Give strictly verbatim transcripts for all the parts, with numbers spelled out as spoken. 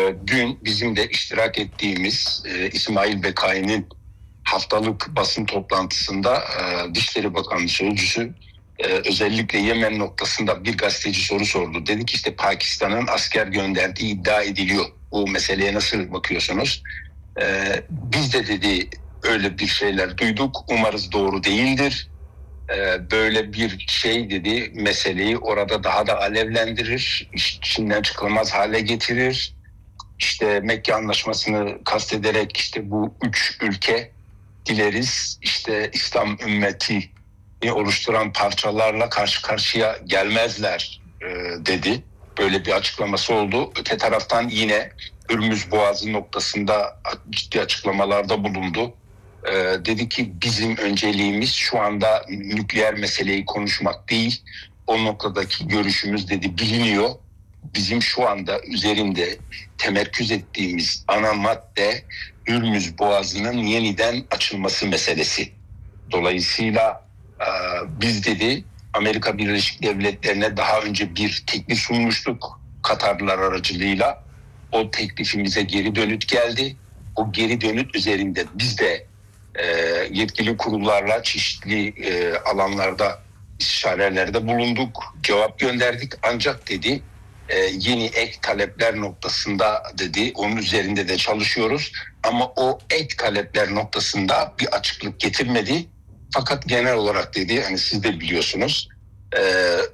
dün bizim de iştirak ettiğimiz e, İsmail Bekai'nin haftalık basın toplantısında e, Dışişleri Bakanı Sözcüsü e, özellikle Yemen noktasında bir gazeteci soru sordu. Dedi ki işte Pakistan'ın asker gönderdiği iddia ediliyor. Bu meseleye nasıl bakıyorsunuz? E, biz de dedi öyle bir şeyler duyduk. Umarız doğru değildir. E, böyle bir şey dedi meseleyi orada daha da alevlendirir. İçinden çıkılmaz hale getirir. İşte Mekke Anlaşması'nı kastederek işte bu üç ülke dileriz işte İslam ümmeti oluşturan parçalarla karşı karşıya gelmezler e, dedi. Böyle bir açıklaması oldu. Öte taraftan yine Hürmüz Boğazı noktasında ciddi açıklamalarda bulundu. E, dedi ki bizim önceliğimiz şu anda nükleer meseleyi konuşmak değil. O noktadaki görüşümüz dedi biliniyor. Bizim şu anda üzerinde temerküz ettiğimiz ana madde Hürmüz Boğazı'nın yeniden açılması meselesi. Dolayısıyla e, biz dedi Amerika Birleşik Devletleri'ne daha önce bir teklif sunmuştuk Katarlılar aracılığıyla. O teklifimize geri dönüt geldi. O geri dönüt üzerinde biz de e, yetkili kurullarla çeşitli e, alanlarda istişarelerde bulunduk. Cevap gönderdik ancak dedi e, yeni ek talepler noktasında dedi onun üzerinde de çalışıyoruz. Ama o ek talepler noktasında bir açıklık getirmedi. Fakat genel olarak dedi hani siz de biliyorsunuz e,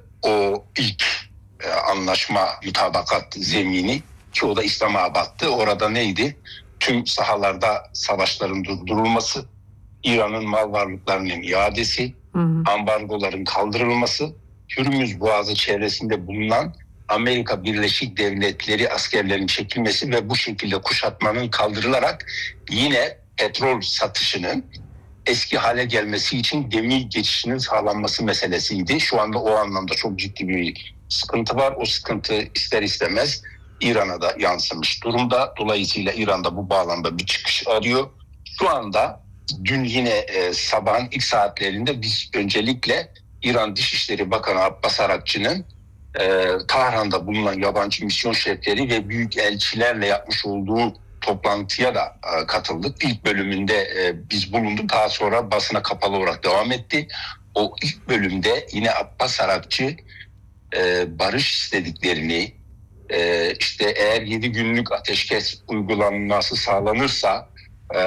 o ilk e, anlaşma mutabakat zemini ki o da İslamabad'tı. Orada neydi? Tüm sahalarda savaşların durdurulması, İran'ın mal varlıklarının iadesi, hı hı. ambargoların kaldırılması, Hürmüz Boğazı çevresinde bulunan Amerika Birleşik Devletleri askerlerinin çekilmesi ve bu şekilde kuşatmanın kaldırılarak yine petrol satışının eski hale gelmesi için gemi geçişinin sağlanması meselesiydi. Şu anda o anlamda çok ciddi bir sıkıntı var. O sıkıntı ister istemez İran'a da yansımış durumda. Dolayısıyla İran'da bu bağlamda bir çıkış arıyor. Şu anda dün yine e, sabahın ilk saatlerinde biz öncelikle İran Dışişleri Bakanı Abbas Arakçı'nın e, Tahran'da bulunan yabancı misyon şefleri ve büyük elçilerle yapmış olduğu toplantıya da e, katıldık. İlk bölümünde e, biz bulunduk. Daha sonra basına kapalı olarak devam etti. O ilk bölümde yine Abbas Arakçı e, barış istediklerini, e, işte eğer yedi günlük ateşkes uygulanması sağlanırsa e,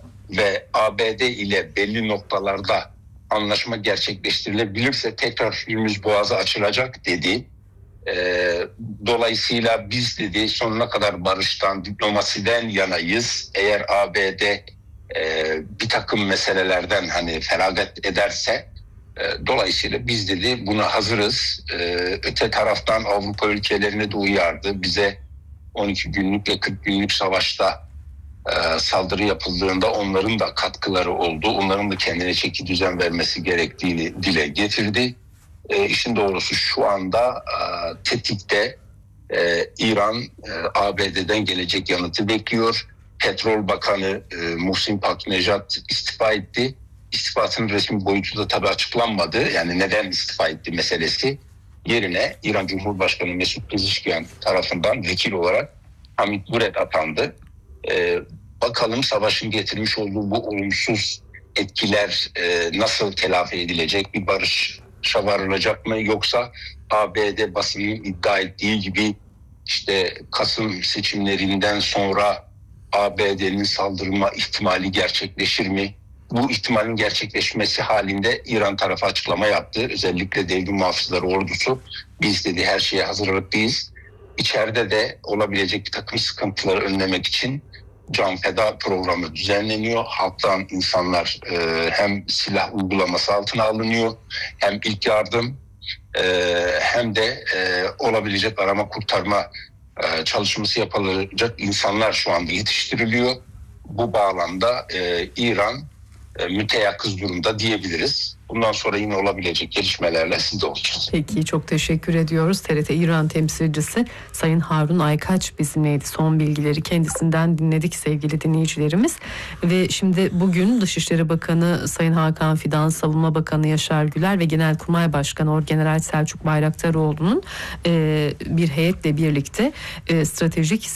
ve A B D ile belli noktalarda anlaşma gerçekleştirilebilirse tekrar Hürmüz Boğazı açılacak dedi. Ee, dolayısıyla biz dedi sonuna kadar barıştan, diplomasiden yanayız. Eğer A B D e, bir takım meselelerden hani feragat ederse e, dolayısıyla biz dedi buna hazırız. E, öte taraftan Avrupa ülkelerine de uyardı. Bize on iki günlük ve kırk günlük savaşta e, saldırı yapıldığında onların da katkıları oldu. Onların da kendine çeki düzen vermesi gerektiğini dile getirdi. E, işin doğrusu şu anda e, tetikte e, İran e, A B D'den gelecek yanıtı bekliyor. Petrol Bakanı e, Muhsin Paknejad istifa etti. İstifasının resmi boyutu da tabii açıklanmadı. Yani neden istifa etti meselesi. Yerine İran Cumhurbaşkanı Mesut Pezeshkian tarafından vekil olarak Hamid Buret atandı. E, bakalım savaşın getirmiş olduğu bu olumsuz etkiler e, nasıl telafi edilecek? Bir barış varılacak mı yoksa A B D basının iddia ettiği gibi işte Kasım seçimlerinden sonra A B D'nin saldırma ihtimali gerçekleşir mi? Bu ihtimalin gerçekleşmesi halinde İran tarafı açıklama yaptı. Özellikle Devrim Muhafızları Ordusu biz dedi her şeye hazırlıklıyız. İçeride de olabilecek bir takım sıkıntıları önlemek için can feda programı düzenleniyor. Halktan insanlar e, hem silah uygulaması altına alınıyor, hem ilk yardım e, hem de e, olabilecek arama kurtarma e, çalışması yapılacak insanlar şu anda yetiştiriliyor. Bu bağlamda e, İran e, müteyakkız durumda diyebiliriz. Bundan sonra yine olabilecek gelişmelerle sizde olacağız. Peki çok teşekkür ediyoruz. T R T İran temsilcisi Sayın Harun Aykaç bizimleydi. Son bilgileri kendisinden dinledik sevgili dinleyicilerimiz. Ve şimdi bugün Dışişleri Bakanı Sayın Hakan Fidan, Savunma Bakanı Yaşar Güler ve Genelkurmay Başkanı Orgeneral Selçuk Bayraktaroğlu'nun e, bir heyetle birlikte e, stratejik